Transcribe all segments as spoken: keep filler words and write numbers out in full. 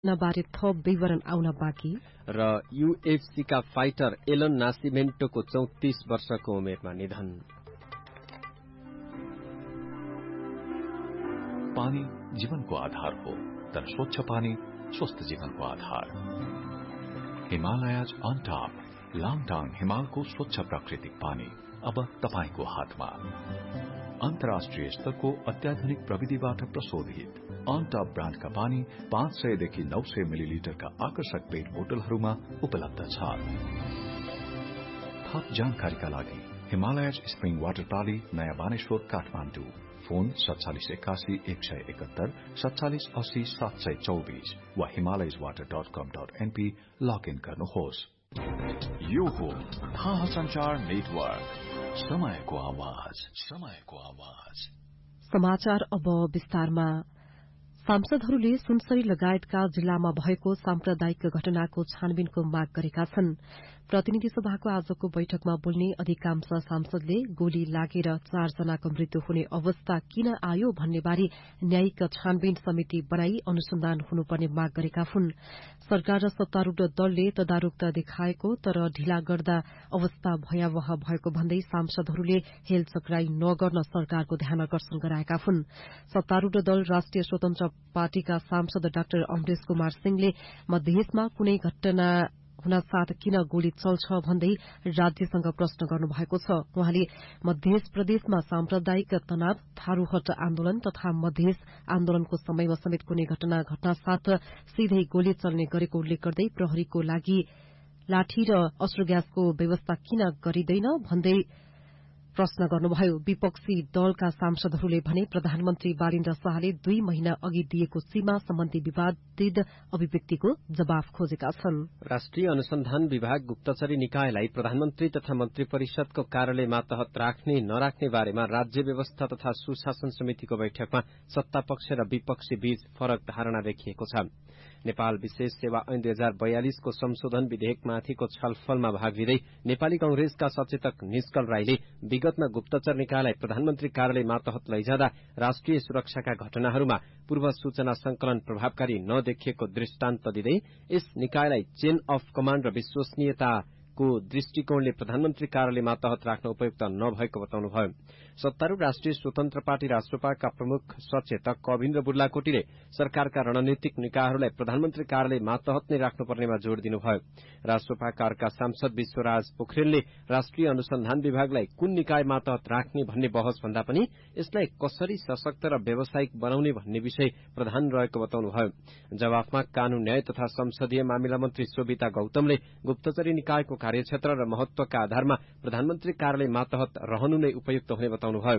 बारे थप विवरण आउन बाँकी र यूएफसी का फाइटर एलन नासिमेन्टोको चौतीस वर्षको उमेरमा निधन। पानी जीवनको आधार हो, तर स्वच्छ पानी स्वस्थ जीवनको आधार। हिमालयज अन टप लाङटाङ हिमालको स्वच्छ प्राकृतिक पानी अब तपाईको हातमा। अन्तर्राष्ट्रिय स्तरको अत्याधुनिक प्रविधिबाट प्रशोधित अन टप ब्रान्डका पानी पाँच सयदेखि नौ सय मिलिलिटरका आकर्षक पेट बोतलहरूमा उपलब्ध छ। थप जानकारीका लागि हिमालयज स्प्रिङ वाटर प्राली नयाँ बानेश्वर काठमाडौँ। फोन सत्तालिस एकासी एक सय एकहत्तर सत्तालिस अस्सी सात सय चौबीस वा हिमालयज वाटर डट कम डट एनपी लगइन गर्नुहोस्। यो हो थाहा संचार नेटवर्क, समयको आवाज, समयको आवाज। समाचार अब विस्तारमा। सांसदहरूले सुनसरी लगायतका जिल्लामा भएको साम्प्रदायिक घटनाको छानबिनको माग गरेका छन्। प्रतिनिधि सभाको आजको बैठकमा बोल्ने अधिकांश सांसदले गोली लागेर चारजनाको मृत्यु हुने अवस्था किन आयो भन्नेबारे न्यायिक छानबिन समिति बनाई अनुसन्धान हुनुपर्ने माग गरेका हुन्। सरकार र सत्तारूढ़ दलले तदारुक देखाएको तर ढिला गर्दा अवस्था भयावह भएको भन्दै सांसदहरूले हेलचक्राई नगर्न सरकारको ध्यान आकर्षण गराएका हुन्। सत्तारूढ़ दल राष्ट्रिय स्वतन्त्र पार्टीका सांसद डाक्टर अमरेश कुमार सिंहले मध्यदेशमा कुनै घटना हुनसाथ किन गोली चल्छ भन्दै राज्यसँग प्रश्न गर्नुभएको छ। उहाँले मध्येश प्रदेशमा साम्प्रदायिक तनाव, थारूहट आन्दोलन तथा मध्येश आन्दोलनको समयमा समेत कुनै घटना घटनासाथ सीधै गोली चल्ने गरेको उल्लेख गर्दै प्रहरीको लागि लाठी र अस्त्र ग्यासको व्यवस्था किन गरिँदैन भन्दै प्रश्न गर्नुभयो। विपक्षी दलका सांसदहरूले भने प्रधानमन्त्री बालिन्द्र शाहले दुई महिना अघि दिएको सीमा सम्बन्धी विवादित अभिव्यक्तिको जवाफ खोजेका छन्। राष्ट्रिय अनुसन्धान विभाग गुप्तचरी निकायलाई प्रधानमन्त्री तथा मन्त्री परिषदको कार्यालय मातहत राख्ने नराख्ने बारेमा राज्य व्यवस्था तथा सुशासन समितिको बैठकमा सत्तापक्ष र विपक्षी बीच फरक धारणा देखिएको छ। नेपाल विशेष सेवा ऐन दुई हजार बयालिसको संशोधन विधेयकमाथिको छलफलमा भाग लिँदै नेपाली कंग्रेसका सचेतक निष्कल राईले विगतमा गुप्तचर निकायलाई प्रधानमन्त्री कार्यालय मातहत लैजाँदा राष्ट्रिय सुरक्षाका घटनाहरूमा पूर्व सूचना संकलन प्रभावकारी नदेखिएको दृष्टान्त दिँदै यस निकायलाई चेन अफ कमाण्ड र विश्वसनीयताको दृष्टिकोणले प्रधानमन्त्री कार्यालय मातहत राख्न उपयुक्त नभएको बताउनुभयो। सत्तारूढ़ राष्ट्रिय स्वतन्त्र पार्टी राष्ट्रपाका प्रमुख सचेतक कविन्द्र बुर्लाकोटीले सरकारका रणनीतिक निकायहरूलाई प्रधानमन्त्री कार्यालय मातहत नै राख्नुपर्नेमा जोड़ दिनुभयो। राष्ट्रपाका अर्का सांसद विश्वराज पोखरेलले राष्ट्रिय अनुसन्धान विभागलाई कुन निकाय मातहत राख्ने भन्ने बहस भन्दा पनि यसलाई कसरी सशक्त र व्यावसायिक बनाउने भन्ने विषय प्रधान रहेको बताउनुभयो। जवाफमा कानून न्याय तथा संसदीय मामिला मन्त्री सोभिता गौतमले गुप्तचरी निकायको कार्यक्षेत्र र महत्वका आधारमा प्रधानमन्त्री कार्यालय मातहत रहनु नै उपयुक्त हुने बताउनुभयो।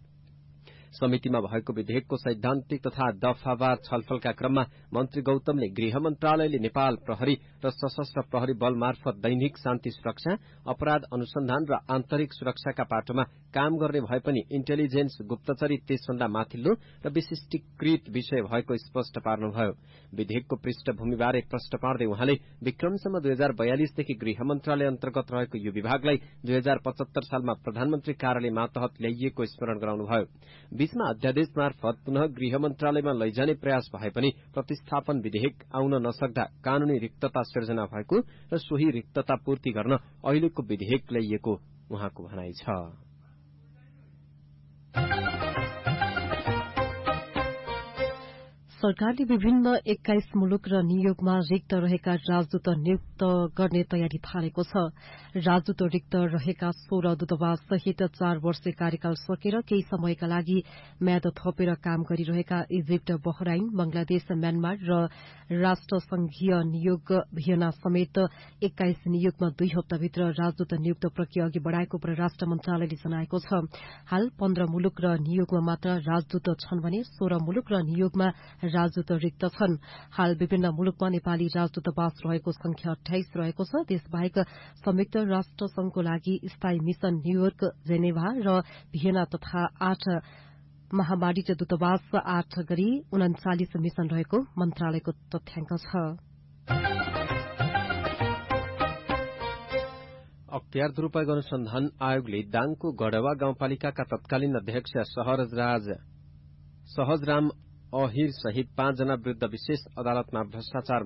समितिमा भएको विधेयकको सैद्धान्तिक तथा दफावार छलफलका क्रममा मन्त्री गौतमले गृह मन्त्रालयले नेपाल प्रहरी र सशस्त्र प्रहरी बल मार्फत दैनिक शान्ति सुरक्षा, अपराध अनुसन्धान र आन्तरिक सुरक्षाका पाटोमा काम गर्ने भए पनि इन्टेलिजेन्स गुप्तचरी त्यसभन्दा माथिल्लो र विशिष्टीकृत विषय भएको स्पष्ट पार्नुभयो। विधेयकको पृष्ठभूमिबारे प्रश्न पार्दै उहाँले विक्रमसम्म दुई हजार बयालिसदेखि गृह मन्त्रालय अन्तर्गत रहेको यो विभागलाई दुई हजार पचहत्तर सालमा प्रधानमन्त्री कार्यालय मातहत ल्याइएको स्मरण गराउनुभयो। बीचमा अध्यादेश मार्फत पुनः गृह मन्त्रालयमा लैजाने प्रयास भए पनि प्रतिस्थापन विधेयक आउन नसक्दा कानूनी रिक्तता सिर्जना भएको र सोही रिक्तता पूर्ति गर्न अहिलेको विधेयक ल्याइएको उहाँको भनाइ छ। सरकारले विभिन्न एक्काइस मुलुक र नियोगमा रिक्त रहेका राजदूत नियुक्त गर्ने तयारी थालेको छ। राजदूत रिक्त रहेका सोह्र दूतावास सहित चार वर्षे कार्यकाल सकेर केही समयका लागि म्याद थपेर काम गरिरहेका इजिप्ट, बहराइन, बंगलादेश, म्यानमार र राष्ट्रसंघीय नियोग भियना समेत एक्काइस नियोगमा दुई हप्ताभित्र राजदूत नियुक्त प्रक्रिया अघि बढ़ाएको परराष्ट्र मन्त्रालयले जनाएको छ। हाल पन्ध्र मुलुक र नियोगमा मात्र राजदूत छन् भने सोह्र मुलुक र नियोगमा राजदूत रिक्त छन्। हाल विभिन्न मुलुकमा नेपाली राजदूतावास रहेको संख्या अठाइस रहेको छ। त्यसबाहेक संयुक्त राष्ट्र संघको लागि स्थायी मिशन न्यूयोर्क, जेनेभा र भियना तथा आठ महामारित दूतावास आठ गरी उन्चालिस मिशन रहेको मन्त्रालयको तथ्याङ्क छ। अख्तियार दुरूपयोग अनुसन्धान आयोगले दाङको गढवा गाउँपालिकाका तत्कालीन अध्यक्ष सहजराज सहजराम अहिर सहित पाँचजना विरूद्ध विशेष अदालतमा भ्रष्टाचार